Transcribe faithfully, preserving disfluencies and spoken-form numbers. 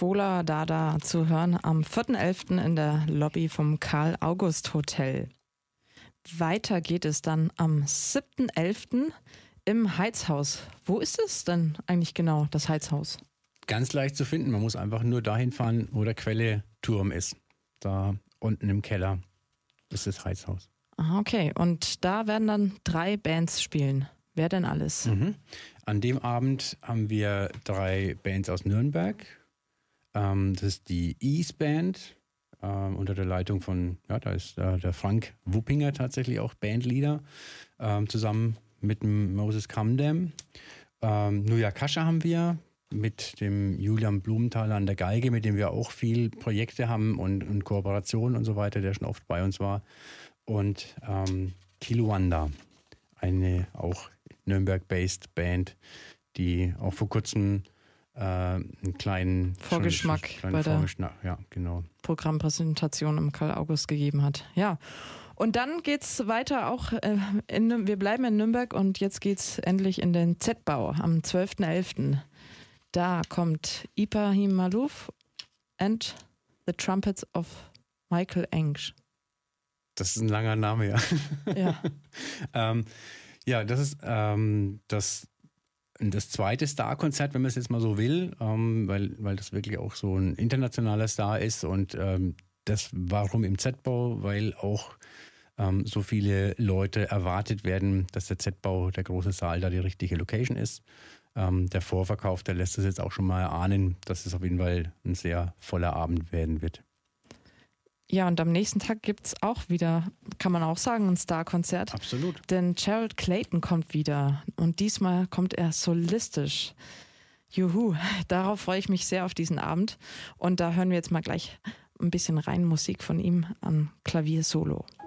Fohler Dada zu hören am vierten elften in der Lobby vom Karl-August-Hotel. Weiter geht es dann am siebten elften im Heizhaus. Wo ist es denn eigentlich genau, das Heizhaus? Ganz leicht zu finden. Man muss einfach nur dahin fahren, wo der Quelle-Turm ist. Da unten im Keller ist das Heizhaus. Aha, okay. Und da werden dann drei Bands spielen. Wer denn alles? Mhm. An dem Abend haben wir drei Bands aus Nürnberg. Ähm, das ist die Ease Band ähm, unter der Leitung von, ja, da ist äh, der Frank Wuppinger tatsächlich auch Bandleader, ähm, zusammen mit dem Moses Kamdem. Ähm, Nuja Kascha haben wir mit dem Julian Blumenthaler an der Geige, mit dem wir auch viel Projekte haben und, und Kooperationen und so weiter, der schon oft bei uns war. Und ähm, Kiluanda, eine auch Nürnberg-based Band, die auch vor kurzem äh, einen kleinen Vorgeschmack schon, kleinen bei der Vorgeschmack, ja, genau. Programmpräsentation im Karl-August gegeben hat. Ja. Und dann geht's weiter auch, äh, in, wir bleiben in Nürnberg und jetzt geht's endlich in den Z-Bau am zwölften elften. Da kommt Ibrahim Malouf and the Trumpets of Michael Engsch. Das ist ein langer Name, ja. Ja. ähm, ja, das ist ähm, das, das zweite Star-Konzert, wenn man es jetzt mal so will, ähm, weil, weil das wirklich auch so ein internationaler Star ist. Und ähm, das warum im Z-Bau? Weil auch ähm, so viele Leute erwartet werden, dass der Z-Bau, der große Saal, da die richtige Location ist. Ähm, der Vorverkauf, der lässt es jetzt auch schon mal erahnen, dass es auf jeden Fall ein sehr voller Abend werden wird. Ja, und am nächsten Tag gibt es auch wieder, kann man auch sagen, ein Star-Konzert. Absolut. Denn Gerald Clayton kommt wieder und diesmal kommt er solistisch. Juhu, darauf freue ich mich sehr auf diesen Abend. Und da hören wir jetzt mal gleich ein bisschen rein Musik von ihm am Klavier Solo.